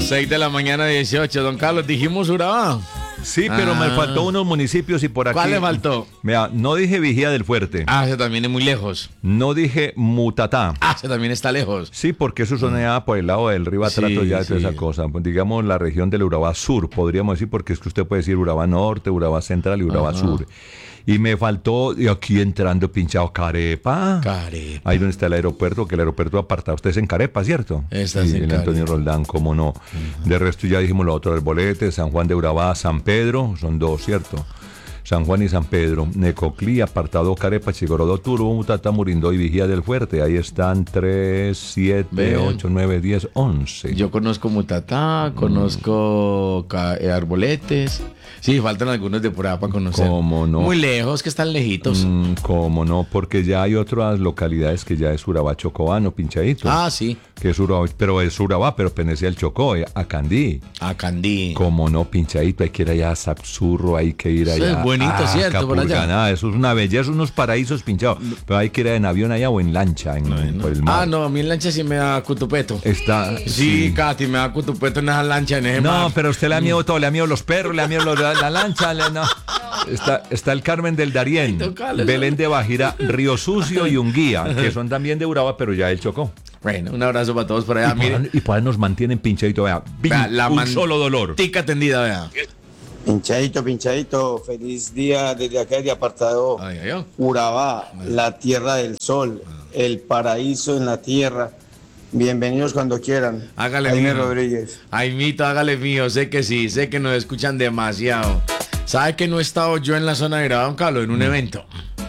6 de la mañana, 18. Don Carlos, dijimos Urabá. Sí, pero me faltó unos municipios y por aquí. ¿Cuál le faltó? Mira, no dije Vigía del Fuerte. Ese también es muy lejos. No dije Mutatá. Ese también está lejos. Sí, porque eso son allá por el lado del río Atrato, Sí, ya toda sí. esa cosa. Pues digamos la región del Urabá Sur, podríamos decir, porque es que usted puede decir Urabá Norte, Urabá Central y Urabá Sur. Y me faltó, y aquí entrando pinchado Carepa. Carepa. Ahí donde está el aeropuerto, que el aeropuerto apartado. Usted es en Carepa, ¿cierto? Está Sí, en el Carepa. Antonio Roldán, cómo no. De resto ya dijimos lo otro del Bolete, San Juan de Urabá, San Pedro, son dos, ¿cierto? San Juan y San Pedro, Necoclí, apartado Carepa, Chigorodó, Turbo, Mutatá, Murindó y Vigía del Fuerte. Ahí están 3, 7, Vean. 8, 9, 10, 11. Yo conozco Mutatá, conozco Arboletes. Sí, faltan algunos de por allá para conocer. ¿Cómo no? Muy lejos, que están lejitos. Cómo no, porque ya hay otras localidades que ya es Urabá Chocobano, pinchadito. Sí. Que es Urabá, pero es Urabá, pero pertenece al Chocó, a Candí. A Candí. Cómo no, pinchadito, hay que ir allá a Sapsurro, hay que ir Sí, allá bonito, a ¿cierto? Por allá. Capurganá. Eso es una belleza, unos paraísos pinchados. Pero hay que ir en avión allá o en lancha, por el mar. No, a mí en lancha sí me da cutupeto. Está, Sí, Katy, me da cutupeto en esa lancha, en ese No, mar. pero usted le da miedo todo, le da miedo los perros, le da miedo la lancha, no. Está el Carmen del Darién, Ay, tocale, Belén de Bajira, Río Sucio y Unguía, que son también de Urabá, pero ya él Chocó. Bueno, un abrazo para todos por allá. Mire, Y por ahí nos mantienen pinchadito, vea, un solo dolor. tica tendida, vea. Pinchadito, feliz día desde acá de apartado Ay. Urabá, la tierra del sol, el paraíso en la tierra. Bienvenidos cuando quieran. Hágale, Jaime mijo. Rodríguez. Ay, mito, hágale mío, sé que sí, sé que nos escuchan demasiado. ¿Sabe que no he estado yo en la zona de Urabá, don Carlos, en un evento?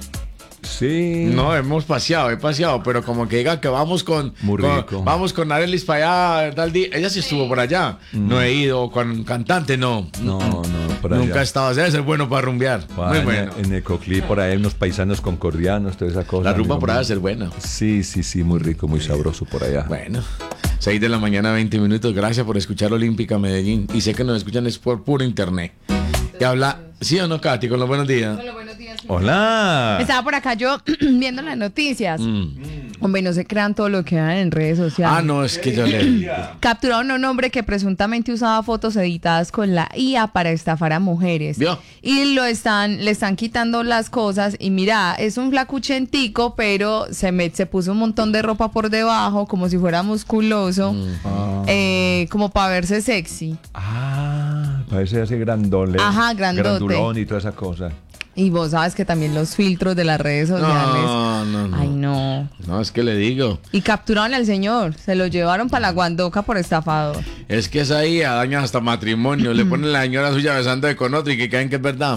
Sí. No, he paseado, pero como que diga que vamos Muy rico. vamos con Arelis para allá, tal día. Ella sí estuvo por allá. No he ido con cantante, no. No, por allá. Nunca he estado, debe ser bueno para rumbear. Muy bueno. En Necoclí, por ahí unos paisanos concordianos, toda esa cosa. La rumba amigo por allá mío. debe ser buena. Sí, muy rico, muy sabroso por allá. Bueno, 6 de la mañana, 20 minutos. Gracias por escuchar Olímpica Medellín. Y sé que nos escuchan es por puro internet. Y habla, ¿sí o no, Katy? Con los buenos días. Hola, buenos días. Hola. Estaba por acá yo viendo las noticias. Hombre, no se crean todo lo que dan en redes sociales. No, es que yo le... Capturaron a un hombre que presuntamente usaba fotos editadas con la IA para estafar a mujeres. ¿Vio? Y le están quitando las cosas. Y mira, es un flacuchentico, pero se puso un montón de ropa por debajo, como si fuera musculoso, como para verse sexy. Parece así grandón. Ajá, grandote. Grandulón y toda esa cosa. Y vos sabes que también los filtros de las redes sociales. No. Ay, no. No, es que le digo. Y capturaron al señor, se lo llevaron para la Guandoca por estafador. Es que esa IA daña hasta matrimonio. Le ponen la señora suya besando con otro y que creen que es verdad.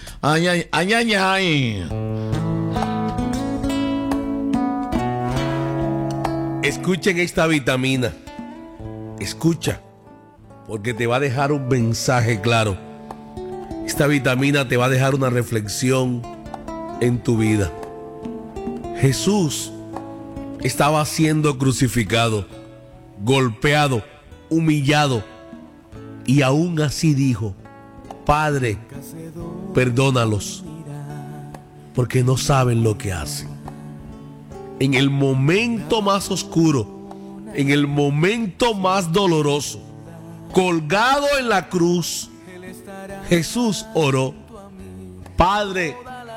Ay. Escuchen esta vitamina. Escucha, porque te va a dejar un mensaje claro. Esta vitamina te va a dejar una reflexión en tu vida. Jesús estaba siendo crucificado, golpeado, humillado, y aún así dijo: Padre, perdónalos, porque no saben lo que hacen. En el momento más oscuro, en el momento más doloroso, colgado en la cruz, Jesús oró: Padre,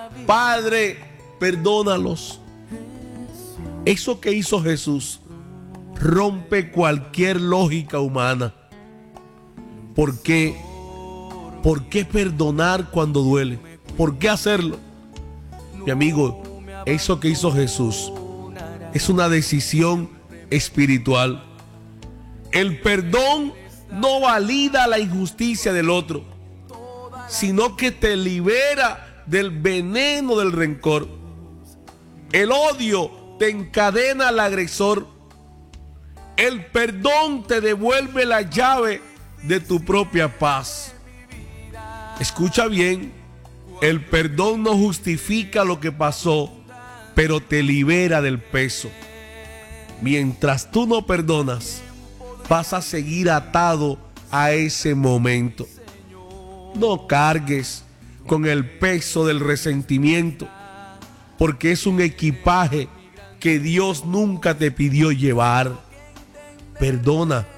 perdónalos. Eso que hizo Jesús rompe cualquier lógica humana. ¿Por qué? ¿Por qué perdonar cuando duele? ¿Por qué hacerlo? Mi amigo, eso que hizo Jesús es una decisión espiritual. El perdón no valida la injusticia del otro, sino que te libera del veneno del rencor. El odio te encadena al agresor. El perdón te devuelve la llave de tu propia paz. Escucha bien, el perdón no justifica lo que pasó, pero te libera del peso. Mientras tú no perdonas, vas a seguir atado a ese momento. No cargues con el peso del resentimiento, porque es un equipaje que Dios nunca te pidió llevar. Perdona,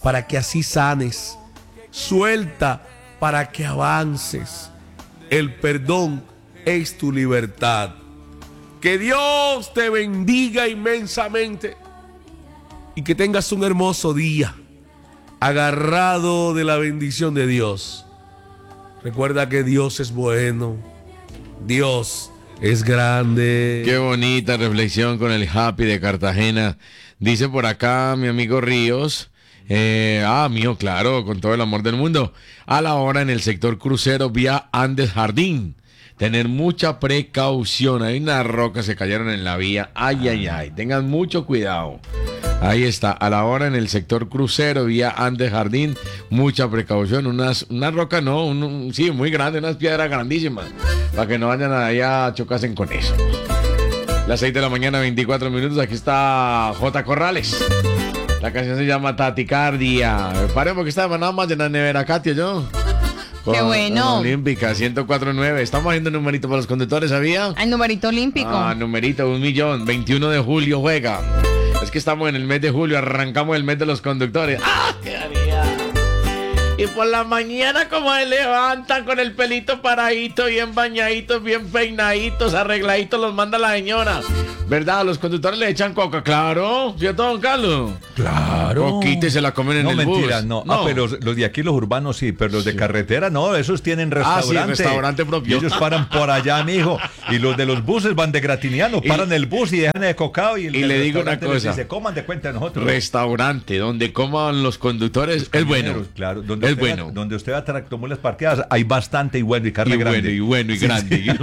para que así sanes. Suelta para que avances. El perdón es tu libertad. Que Dios te bendiga inmensamente y que tengas un hermoso día agarrado de la bendición de Dios. Recuerda que Dios es bueno, Dios es grande. Qué bonita reflexión con el Happy de Cartagena. Dice por acá mi amigo Ríos. Mío, claro, con todo el amor del mundo. A la hora en el sector crucero vía Andes Jardín. Tener mucha precaución. Hay unas rocas que cayeron en la vía. Ay. Tengan mucho cuidado. Ahí está. A la hora en el sector crucero vía Andes Jardín. Mucha precaución. Una roca no. Sí, muy grande. Unas piedras grandísimas. Para que no vayan allá a chocarse con eso. Las 6 de la mañana, 24 minutos. Aquí está J. Corrales. La canción se llama Taticardia. Pare porque está nada más en la nevera, Katia, yo. Qué bueno. Olímpica, 104.9. Estamos haciendo un numerito para los conductores, ¿sabía? El numerito olímpico. Numerito, 1.000.000. 21 de julio juega. Es que estamos en el mes de julio, arrancamos el mes de los conductores. ¡Ah, qué haría! Y por la mañana como se levantan con el pelito paradito, bien bañaditos, bien peinaditos, arregladitos, los manda la señora. ¿Verdad? Los conductores le echan coca, claro. ¿Cierto, don Carlos? Claro. Coquita y se la comen en el mentiras, bus. No, pero los de aquí, los urbanos, sí, pero los de carretera, no, esos tienen restaurante. Sí, restaurante propio. Y ellos paran por allá, mijo. Y los de los buses van de gratiniano, paran el bus y dejan de cocao. Y le digo una cosa. Se coman de cuenta de nosotros. Restaurante donde coman los conductores, es bueno. Claro, donde usted va a tractomulas parqueadas, hay bastante y bueno, y carne grande. Y bueno, y grande. Sí.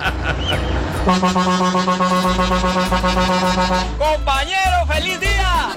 Compañero, feliz día.